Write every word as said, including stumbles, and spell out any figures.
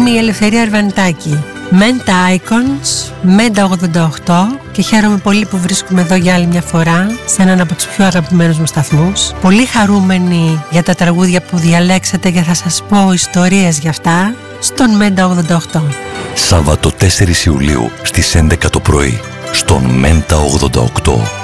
Είμαι η Ελευθερία Αρβανιτάκη. Μέντα Icons, Μέντα ογδόντα οκτώ, και χαίρομαι πολύ που βρίσκομαι εδώ για άλλη μια φορά σε έναν από τους πιο αγαπημένους μου σταθμούς. Πολύ χαρούμενη για τα τραγούδια που διαλέξατε και θα σας πω ιστορίες για αυτά στον Μέντα ογδόντα οκτώ. Σάββατο τέσσερις Ιουλίου στις έντεκα το πρωί στον Μέντα ογδόντα οκτώ.